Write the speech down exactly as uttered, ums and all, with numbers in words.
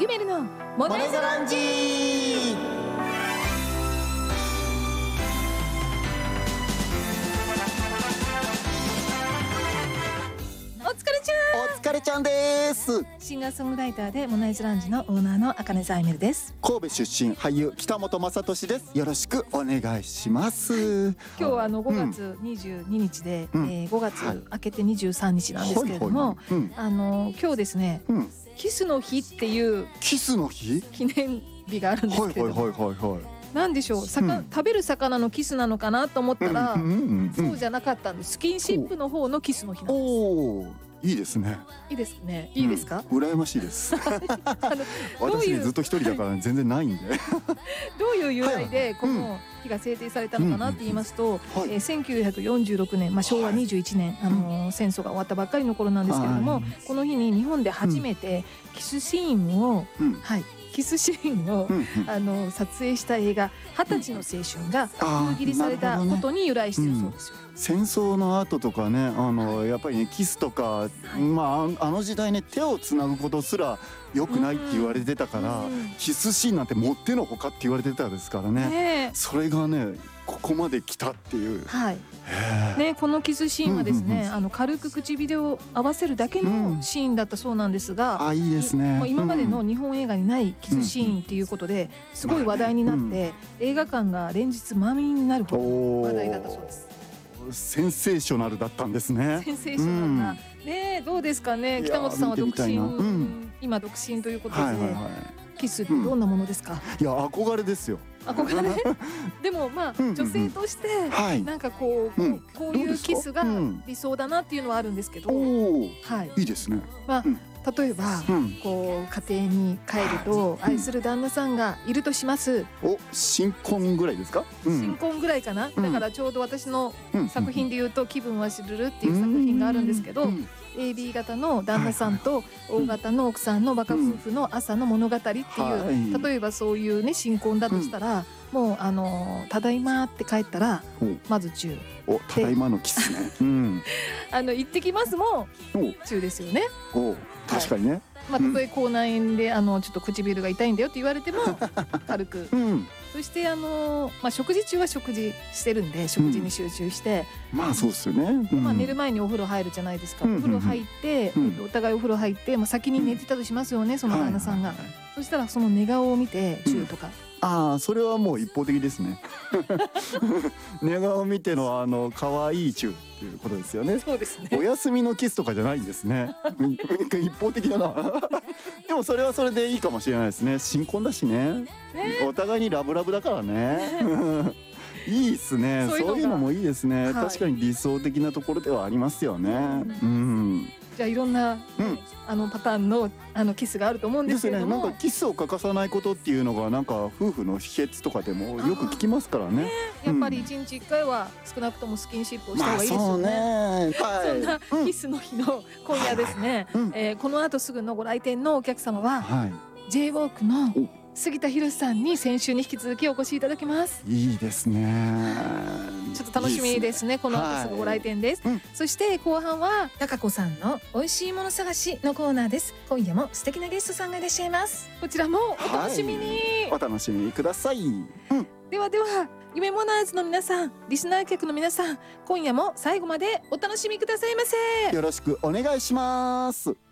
ゆめるのモナイザランジ。お疲れちゃん。 お疲れちゃんです。 シンガーソングライターでモナイズランジのオーナーの茜沢ゆめるです。 神戸出身俳優北本雅俊です。よろしくお願いします。 今日はあのごがつにじゅうににちで、 うんえー、ごがつ明けてにじゅうさんにちなんですけれども、 はいはいはい、うん、 あの今日ですね、 うん、 キスの日っていうキスの日記念日があるんですけれども、 はいはいはいはいはい。 なんでしょう、魚、うん、食べる魚のキスなのかなと思ったら、うんうんうんうん、そうじゃなかったんです。スキンシップの方のキスの日なんです。 おー、いいですね。 いいですね。いいですか？ うん、羨ましいです。私ずっと一人だから全然ないんで。 どういう由来でこの日が制定されたのかなって言いますと、えー、せんきゅうひゃくよんじゅうろくねん、まあ、しょうわにじゅういちねん、はい、あのー、戦争が終わったばっかりの頃なんですけれども、はい、この日に日本で初めてキスシーンを、うん、はい、キスシーンを、うんうん、あの撮影した映画「はたちの青春」が封切りされたことに由来しているそうですよ。 戦争の後とかね、あのやっぱりねキスとか、はい、まああの時代ね手をつなぐことすら良くないって言われてたから、キスシーンなんてもってのほかって言われてたですからね、ね、それがねここまで来たっていう、 はいね、このキスシーンはですね、うんうんうん、あの軽く唇を合わせるだけのシーンだったそうなんですが、うん、 あ、いいですね、 今までの日本映画にないキスシーンっていうことですごい話題になって、うんうん、映画館が連日満員になるほど話題だったそうです。 センセーショナルだったんですね。 センセーショナルな、うん、ね、どうですかね、北本さんは独身、うん、今独身ということで、はいはいはい、キスってどんなものですか？ うん、いや憧れですよ。 憧れでもまあ女性としてなんかこう、うん、こういうキスが理想だなっていうのはあるんですけど、 うん、はい、いいですね。 まあ、うん、例えば、うん、こう家庭に帰ると愛する旦那さんがいるとします。 お、新婚ぐらいですか？ うん、新婚ぐらいかな、うん、だからちょうど私の作品でいうと「気分はしるる」っていう作品があるんですけど、うん、エービー 型の旦那さんと O 型の奥さんのバカ夫婦の朝の物語っていう、うん、例えばそういうね新婚だとしたら、うん、もうあのただいまって帰ったらまずチュー。 お、ただいまのキスね。うん、 あの行ってきますもチューですよね。 お、確かにね。はい、 まあ、たとえ口内炎であのちょっと唇が痛いんだよって言われても軽く、うん、そしてあの、まあ、食事中は食事してるんで食事に集中して、 うん、まあそうですよね、うん、 でまあ、寝る前にお風呂入るじゃないですか、うん、お風呂入って、うん、お互いお風呂入って、まあ、先に寝てたとしますよね、その旦那さんが、はいはいはい、そしたらその寝顔を見てチューとか、 うん、ああ、それはもう一方的ですね。寝顔を見てのあの可愛いチューっていうことですよね。 そうですね。 お休みのキスとかじゃないんですね。一方的だな。でもそれはそれでいいかもしれないですね。新婚だしね。ね、お互いにラブラブだからね。いいっすね。そういうの、そういうのもいいですね、はい。確かに理想的なところではありますよね。うん。うん、 じゃあいろんな、うん、あのパターンのあのキスがあると思うんですけれども、 ですね、なんかキスを欠かさないことっていうのがなんか夫婦の秘訣とかでもよく聞きますからね。 やっぱり一日一回は少なくともスキンシップをした方がいいですよね。まあ、そうね、はい、そんなキスの日の今夜ですね、うん、えー、この後すぐのご来店のお客様は、はい、ジェイウォークの杉田博さんに先週に引き続きお越しいただきます。 いいですね。 ちょっと楽しみですね。いいですね、この後すぐご来店です、はい、うん、そして後半は高子さんの美味しいもの探しのコーナーです。今夜も素敵なゲストさんがいらっしゃいます。こちらもお楽しみに、はい、 お楽しみください、うん、 ではでは夢モナーズの皆さん、リスナー客の皆さん、今夜も最後までお楽しみくださいませ。 よろしくお願いします。